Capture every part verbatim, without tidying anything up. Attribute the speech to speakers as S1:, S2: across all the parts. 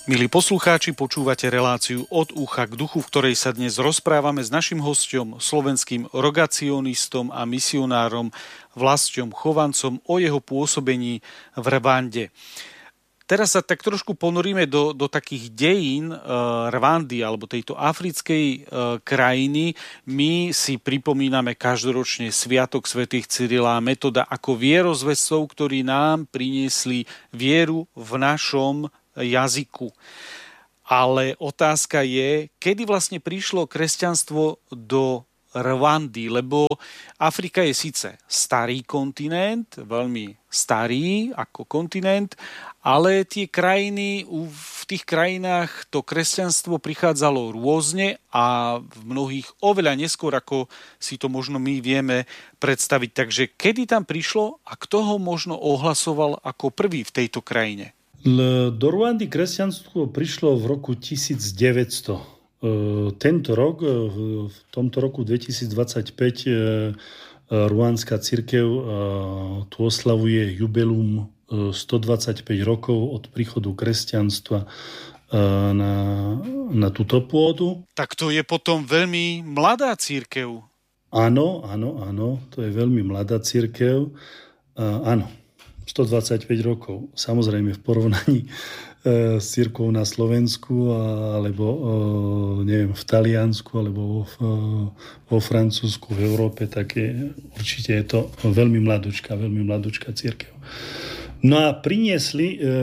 S1: Milí poslucháči, počúvate reláciu Od ucha k duchu, v ktorej sa dnes rozprávame s našim hosťom, slovenským rogacionistom a misionárom Vlastom Chovancom o jeho pôsobení v Rwande. Teraz sa tak trošku ponoríme do, do takých dejín e, Rwandy alebo tejto africkej e, krajiny. My si pripomíname každoročne Sviatok svätých Cyrila a Metoda ako vierozvescov, ktorí nám priniesli vieru v našom jazyku. Ale otázka je, kedy vlastne prišlo kresťanstvo do Rwandy, lebo Afrika je síce starý kontinent, veľmi starý ako kontinent, ale tie krajiny, v tých krajinách to kresťanstvo prichádzalo rôzne a v mnohých oveľa neskôr, ako si to možno my vieme predstaviť. Takže kedy tam prišlo a kto ho možno ohlasoval ako prvý v tejto krajine?
S2: Do Rwandy kresťanstvo prišlo v roku tisícdeväťsto. Tento rok, v tomto roku dvetisícdvadsaťpäť, ruánska cirkev tu oslavuje jubileum stodvadsaťpäť rokov od príchodu kresťanstva na, na túto pôdu.
S1: Tak to je potom veľmi mladá cirkev.
S2: Áno, áno, áno, to je veľmi mladá cirkev. Áno. stodvadsaťpäť rokov. Samozrejme v porovnaní e, s cirkvou na Slovensku alebo e, neviem, v Taliansku alebo v, vo Francúzsku, v Európe, tak je, určite je to veľmi mladúčka, veľmi mladúčka cirkev. No a priniesli, e,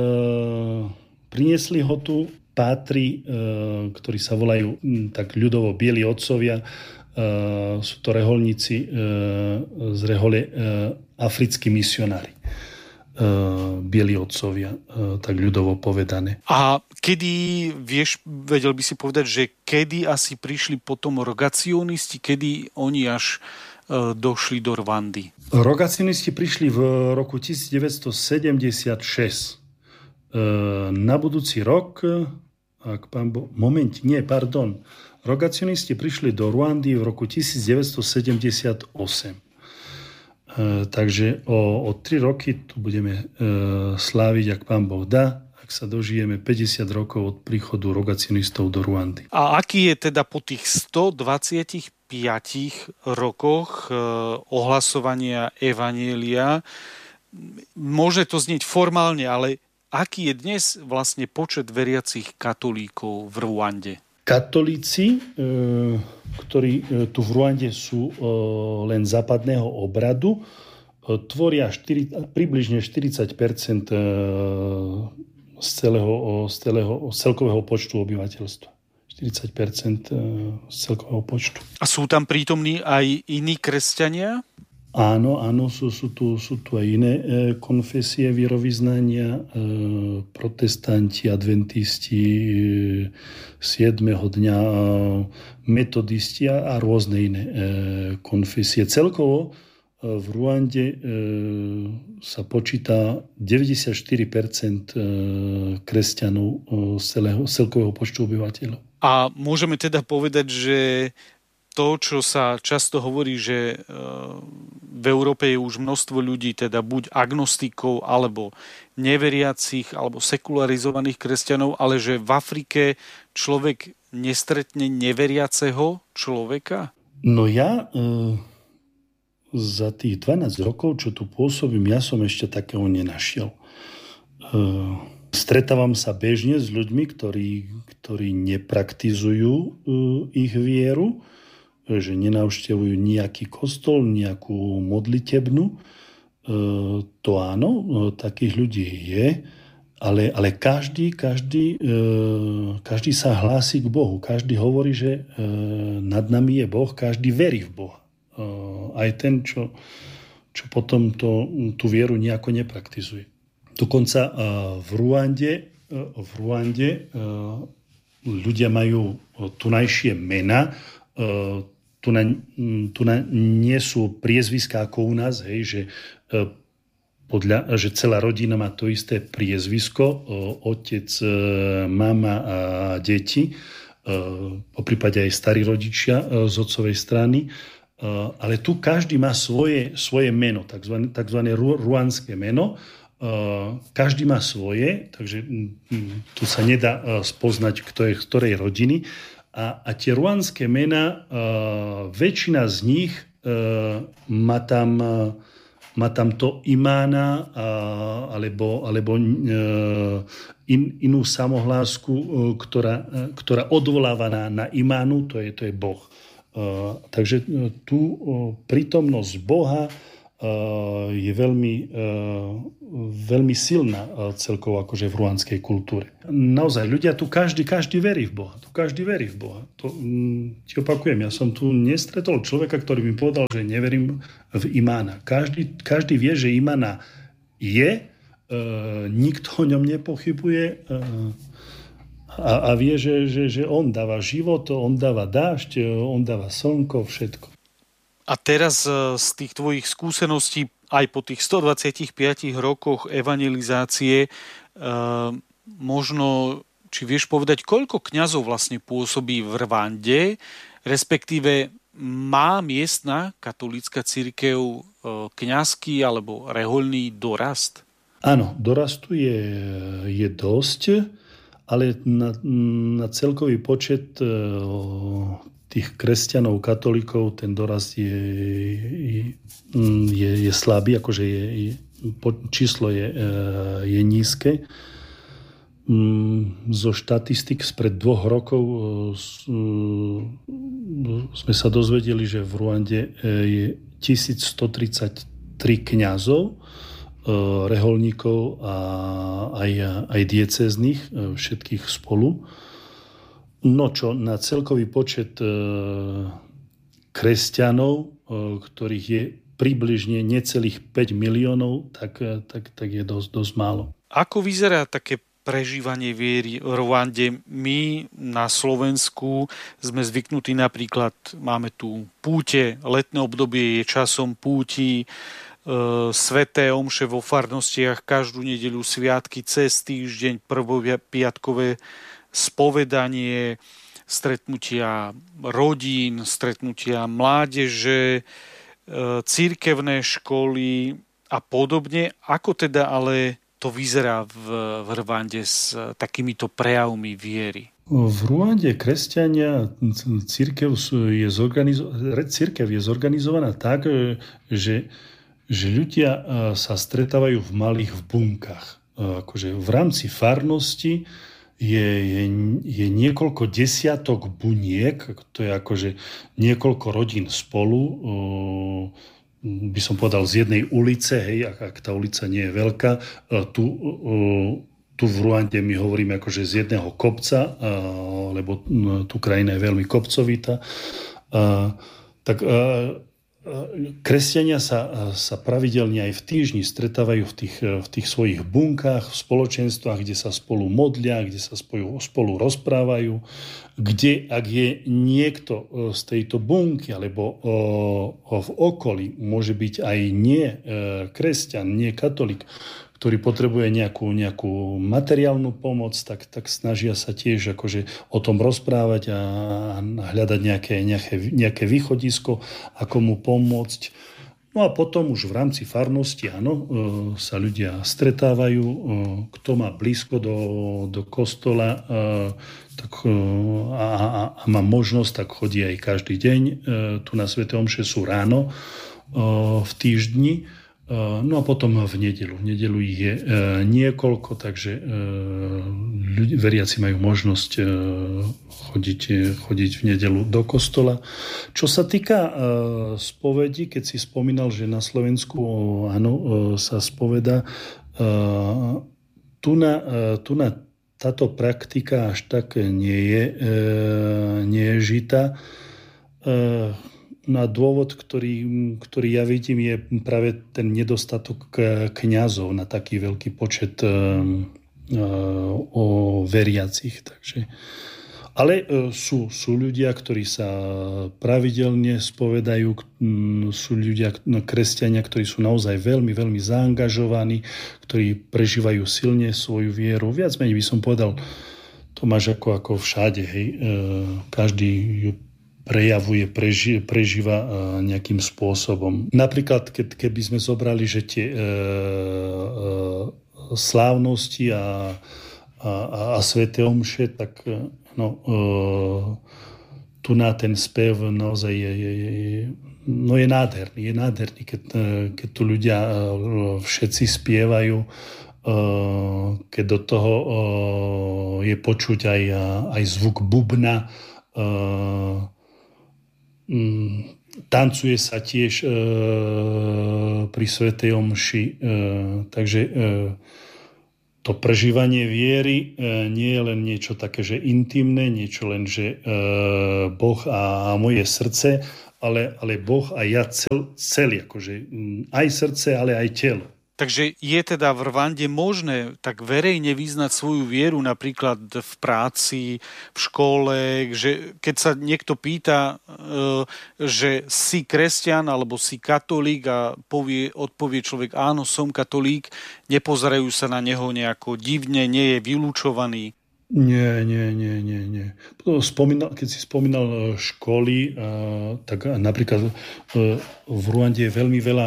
S2: priniesli ho tu pátri, e, ktorí sa volajú m, tak ľudovo bieli otcovia. Uh, sú to reholníci uh, z rehole uh, africkí misionári. Uh, bieli otcovia, uh, tak ľudovo povedané.
S1: A kedy, vieš, vedel by si povedať, že kedy asi prišli potom rogacionisti, kedy oni až uh, došli do Rwandy?
S2: Rogacionisti prišli v roku devätnásťsedemdesiatšesť. Uh, na budúci rok, ak pán Bo... moment, nie, pardon, rogacionisti prišli do Rwandy v roku devätnásťsedemdesiatosem. E, takže o, o tri roky tu budeme e, sláviť, ak pán Boh dá, ak sa dožijeme päťdesiat rokov od príchodu rogacionistov do Rwandy.
S1: A aký je teda po tých stodvadsaťpäť rokoch e, ohlasovania evanjelia? Môže to znieť formálne, ale aký je dnes vlastne počet veriacich katolíkov v Rwande?
S2: Katolíci, ktorí tu v Rwande sú len západného obradu, tvoria štyri, približne štyridsať percent z celého, z celého z celkového počtu obyvateľstva. štyridsať percent z celkového počtu.
S1: A sú tam prítomní aj iní kresťania?
S2: Áno, áno, sú, sú, tu, sú tu aj iné e, konfesie, vierovyznania, e, protestanti, adventisti, e, siedmeho dňa, e, metodisti a, a rôzne iné e, konfesie. Celkovo e, v Rwande e, sa počíta deväťdesiatštyri percent e, kresťanov e, z celého, celkového počtu obyvateľov.
S1: A môžeme teda povedať, že to, čo sa často hovorí, že v Európe je už množstvo ľudí, teda buď agnostikov, alebo neveriacich, alebo sekularizovaných kresťanov, ale že v Afrike človek nestretne neveriaceho človeka?
S2: No ja e, za tých dvanásť rokov, čo tu pôsobím, ja som ešte takého nenašiel. E, stretávam sa bežne s ľuďmi, ktorí, ktorí nepraktizujú e, ich vieru, že nenavštevujú nejaký kostol, nejakú modlitebnu. E, to áno, takých ľudí je, ale, ale každý, každý, e, každý sa hlási k Bohu. Každý hovorí, že e, nad nami je Boh, každý verí v Boha. E, aj ten, čo, čo potom to, tú vieru nejako nepraktizuje. Dokonca e, v Rwande, e, v Rwande e, ľudia majú tunajšie mena, e, Tu, na, tu na, nie sú priezviská ako u nás, hej, že, e, podľa, že celá rodina má to isté priezvisko, e, otec, e, mama a deti, e, poprípade aj starí rodičia e, z otcovej strany, e, ale tu každý má svoje, svoje meno, takzvané, takzvané ruánske meno, e, každý má svoje, takže tu sa nedá spoznať, kto je z ktorej rodiny. A, a tie ruandské mená, väčšina z nich má tam, má tam to imána alebo, alebo in, inú samohlásku, ktorá, ktorá odvoláva na, na imánu, to je, to je Boh. Takže tu prítomnosť Boha je veľmi, veľmi silná celkovo akože v ruandskej kultúre. Naozaj, ľudia tu každý, každý verí v Boha. Tu každý verí v Boha. To ti opakujem, ja som tu nestretol človeka, ktorý mi povedal, že neverím v imána. Každý, každý vie, že imána je, nikto o ňom nepochybuje a, a vie, že, že, že on dáva život, on dáva dážď, on dáva slnko, všetko.
S1: A teraz z tých tvojich skúseností aj po tých stodvadsaťpäť rokoch evangelizácie možno, či vieš povedať, koľko kňazov vlastne pôsobí v Rwande, respektíve má miestna katolícka cirkev kňazský alebo rehoľný dorast?
S2: Áno, dorastu je, je dosť, ale na, na celkový počet tých kresťanov, katolíkov, ten dorast je, je, je slabý, akože je, je, číslo je, je nízke. Zo štatistik spred dvoch rokov sme sa dozvedeli, že v Ruande je tisícstotridsaťtri kňazov, reholníkov a aj, aj diecéznych, všetkých spolu. No čo, na celkový počet e, kresťanov, e, ktorých je približne necelých päť miliónov, tak, tak, tak je dosť, dosť málo.
S1: Ako vyzerá také prežívanie viery v Rwande? My na Slovensku sme zvyknutí napríklad, máme tu púte, letné obdobie je časom púti, e, sveté omše vo farnostiach, každú nedeľu sviatky, cez týždeň, prvopiatkové spovedanie, stretnutia rodín, stretnutia mládeže, cirkevné školy a podobne. Ako teda ale to vyzerá v, v Rwande s takýmito prejavmi viery?
S2: V Rwande kresťania, cirkev je, zorganizo- cirkev je zorganizovaná tak, že, že ľudia sa stretávajú v malých bunkách. Akože v rámci farnosti Je, je, je niekoľko desiatok buniek, to je akože niekoľko rodín spolu, by som povedal z jednej ulice, hej, ak, ak tá ulica nie je veľká. Tu, tu v Ruande my hovoríme akože z jedného kopca, lebo tu krajina je veľmi kopcovitá. Tak kresťania sa, sa pravidelne aj v týždni stretávajú v tých, v tých svojich bunkách, v spoločenstvách, kde sa spolu modlia, kde sa spolu, spolu rozprávajú, kde ak je niekto z tejto bunky alebo o, o, v okolí, môže byť aj nie kresťan, nie katolík, ktorý potrebuje nejakú, nejakú materiálnu pomoc, tak, tak snažia sa tiež akože o tom rozprávať a hľadať nejaké, nejaké, nejaké východisko, ako mu pomôcť. No a potom už v rámci farnosti, áno, sa ľudia stretávajú, kto má blízko do, do kostola tak, a, a, a má možnosť, tak chodí aj každý deň. Tu na sväté omše sú ráno v týždni. No a potom v nedeľu. V nedeľu ich je e, niekoľko, takže e, ľudí, veriaci majú možnosť e, chodiť, chodiť v nedeľu do kostola. Čo sa týka e, spovedi, keď si spomínal, že na Slovensku o, áno, e, sa spoveda, e, tu, na, e, tu na táto praktika až tak nie je, e, nie je žita. E, Na dôvod, ktorý, ktorý ja vidím, je práve ten nedostatok kňazov na taký veľký počet uh, o veriacich. Takže. Ale uh, sú, sú ľudia, ktorí sa pravidelne spovedajú, um, sú ľudia, no, kresťania, ktorí sú naozaj veľmi, veľmi zaangažovaní, ktorí prežívajú silne svoju vieru. Viac menej by som povedal, to máš ako, ako všade. Hej. Uh, každý ju prejavuje, preži, prežíva nejakým spôsobom. Napríklad, keď, keby sme zobrali, že tie e, e, slávnosti a, a, a sväté omše, tak no, e, tu na ten spev naozaj je, je, je, no je nádherný. Je nádherný, keď, keď tu ľudia všetci spievajú, keď do toho je počuť aj, aj zvuk bubna. Tancuje sa tiež pri svätej omši. Takže to prežívanie viery nie je len niečo také, že intimné, niečo len, že Boh a moje srdce, ale, ale Boh a ja cel, celý, akože aj srdce, ale aj telo.
S1: Takže je teda v Rwande možné tak verejne vyznať svoju vieru napríklad v práci, v škole, že keď sa niekto pýta, že si kresťan alebo si katolík a povie, odpovie človek áno, som katolík, nepozerajú sa na neho nejako divne, nie je vylúčovaný.
S2: Nie, nie, nie, nie, nie. Spomínal, keď si spomínal školy, tak napríklad v Rwande je veľmi veľa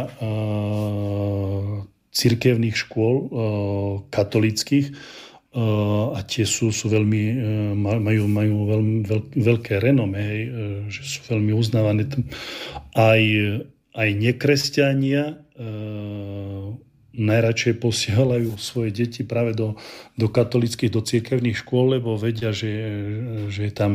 S2: cirkevných škôl katolíckych a tie sú, sú veľmi, majú, majú veľmi veľké renomé, že sú veľmi uznávané. Aj, aj nekresťania najradšej posielajú svoje deti práve do, do katolíckych, do cirkevných škôl, lebo vedia, že, že je tam,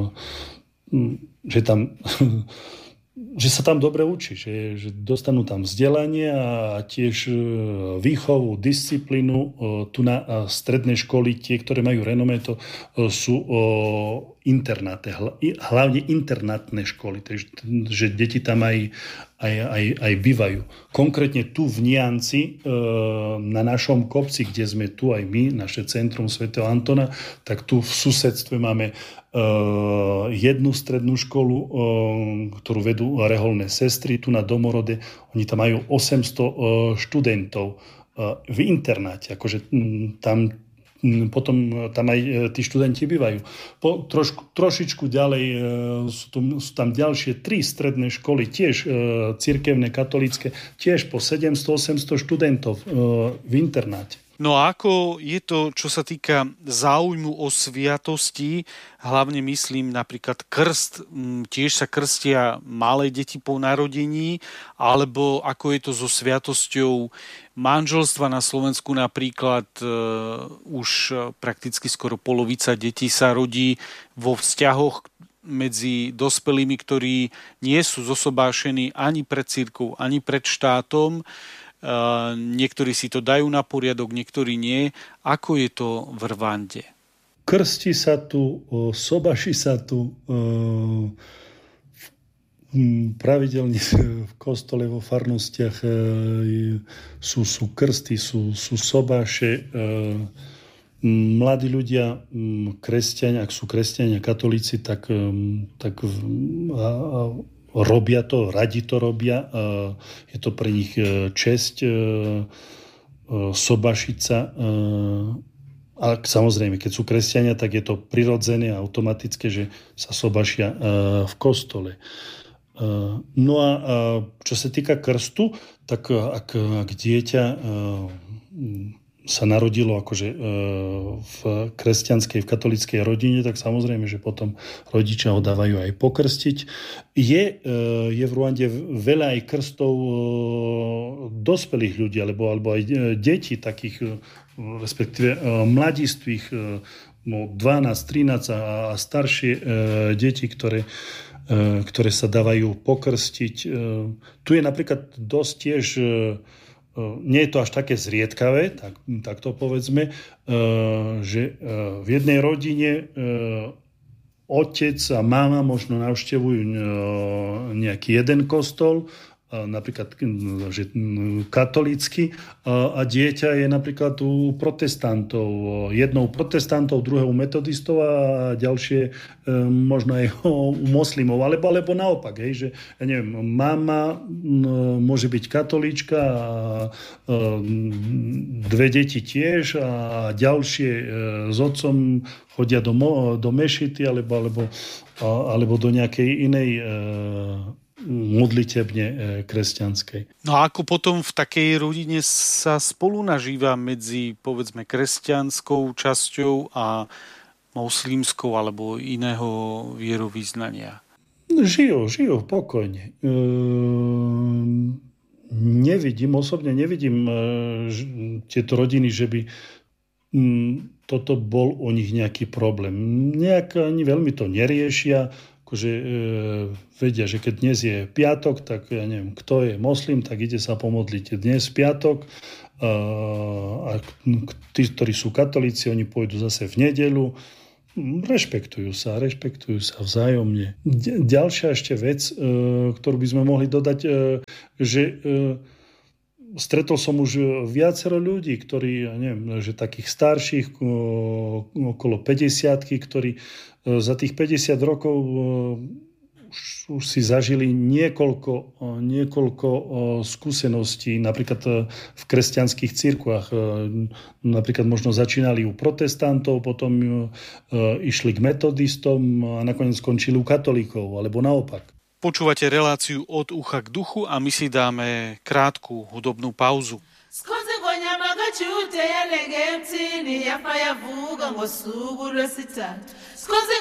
S2: že je tam že sa tam dobre učí, že, že dostanú tam vzdelanie a tiež výchovu, disciplínu. Tu na stredné školy, tie, ktoré majú renomé, to sú internáty, hlavne internátne školy, takže že deti tam aj, aj, aj, aj bývajú. Konkrétne tu v Nianci, na našom kopci, kde sme tu aj my, naše centrum svätého Antona, tak tu v susedstve máme jednu strednú školu, ktorú vedú reholné sestry, tu na Domorode. Oni tam majú osemsto študentov v internáte, akože tam potom tam aj tí študenti bývajú. Po, trošku, trošičku ďalej sú, tu, sú tam ďalšie tri stredné školy, tiež cirkevné, katolícke, tiež po sedemsto osemsto študentov v internáte.
S1: No a ako je to, čo sa týka záujmu o sviatosti, hlavne myslím napríklad krst, tiež sa krstia malé deti po narodení, alebo ako je to so sviatosťou manželstva na Slovensku napríklad, uh, už prakticky skoro polovica detí sa rodí vo vzťahoch medzi dospelými, ktorí nie sú zosobášení ani pred cirkvou, ani pred štátom. Uh, niektorí si to dajú na poriadok, niektorí nie. Ako je to v Rwande?
S2: Krstí sa tu, sobaší sa tu, uh, pravidelne v kostole, vo farnostiach uh, sú, sú krsty, sú, sú sobáše. Uh, mladí ľudia, um, kresťania, ak sú kresťania, katolíci, tak, um, tak uh, robia to, radi to robia. Je to pre nich česť sobašiť sa. A samozrejme, keď sú kresťania, tak je to prirodzené a automatické, že sa sobašia v kostole. No a čo sa týka krstu, tak ak, ak dieťa sa narodilo akože v kresťanskej, v katolíckej rodine, tak samozrejme, že potom rodičia ho dávajú aj pokrstiť. Je, je v Rwande veľa aj krstov dospelých ľudí, alebo, alebo aj detí takých, respektíve mladistvých, no dvanásť, trinásť a staršie deti, ktoré ktoré sa dávajú pokrstiť. Tu je napríklad dosť tiež, nie je to až také zriedkavé, tak, tak to povedzme, že v jednej rodine otec a mama možno navštevujú nejaký jeden kostol napríklad že katolícky a dieťa je napríklad u protestantov. Jednou protestantov, druhou metodistov a ďalšie možno aj u moslimov, alebo, alebo naopak. Hej, že, ja neviem, mama môže byť katolíčka a dve deti tiež a ďalšie s otcom chodia do, do mešity alebo, alebo, alebo do nejakej inej modlitebne kresťanskej.
S1: No a ako potom v takej rodine sa spolu nažíva medzi, povedzme, kresťanskou časťou a moslímskou alebo iného vierovyznania?
S2: Žijú, žijú pokojne. Ehm, nevidím, osobne nevidím e, tieto rodiny, že by m, toto bol o nich nejaký problém. Nejak ani veľmi to neriešia. Že e, vedia, že keď dnes je piatok, tak ja neviem, kto je moslim, tak ide sa pomodliť dnes piatok. A, a tí, ktorí sú katolíci, oni pôjdu zase v nedeľu. Rešpektujú sa, rešpektujú sa vzájomne. Ďalšia ešte vec, e, ktorú by sme mohli dodať, e, že e, stretol som už viacero ľudí, ktorí, ja neviem, že takých starších, okolo päťdesiatky, ktorí za tých päťdesiat rokov už, už si zažili niekoľko, niekoľko skúseností, napríklad v kresťanských cirkvách. Napríklad možno začínali u protestantov, potom išli k metodistom a nakoniec skončili u katolíkov, alebo naopak.
S1: Počúvate reláciu Od ucha k duchu a my si dáme krátku hudobnú pauzu.
S3: Sikoze ngonyama kachuteya lenge mthini yafa yavuka ngosuku lwesithathu. Sikoze